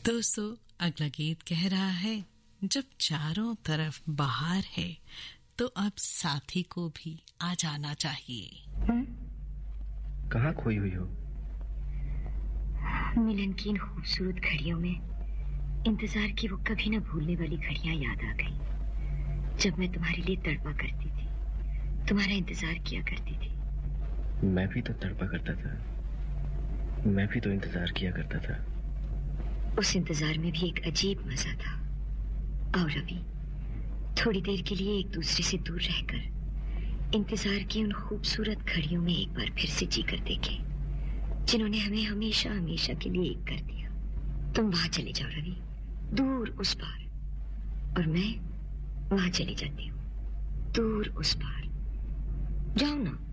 दोस्तों, अगला गीत कह रहा है, जब चारों तरफ बहार है तो अब साथी को भी आ जाना चाहिए। कहाँ खोई हुई हो? मिलन की इन खूबसूरत घड़ियों में इंतजार की वो कभी न भूलने वाली घड़ियां याद आ गई, जब मैं तुम्हारे लिए तड़पा करती थी, तुम्हारा इंतजार किया करती थी। मैं भी तो तड़पा करता था, मैं भी तो इंतजार किया करता था। उस इंतजार में भी एक अजीब मजा था। आओ रवि, थोड़ी देर के लिए एक दूसरे से दूर रहकर इंतजार की उन खूबसूरत घड़ियों में एक बार फिर से जीकर देखें, जिन्होंने हमें हमेशा हमेशा के लिए एक कर दिया। तुम वहां चले जाओ रवि, दूर उस पार, और मैं वहां चली जाती हूँ, दूर उस पार। जाओ ना।